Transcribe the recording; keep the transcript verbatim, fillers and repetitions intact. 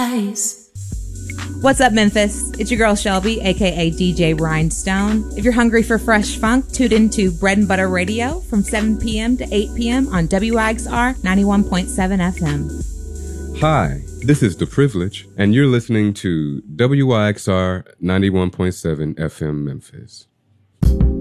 What's up, Memphis? It's your girl Shelby, aka D J Rhinestone. If you're hungry for fresh funk, tune into Bread and Butter Radio from seven p.m. to eight p.m. on W I X R ninety-one point seven F M. Hi, this is The Privilege, and you're listening to W I X R ninety-one point seven F M Memphis.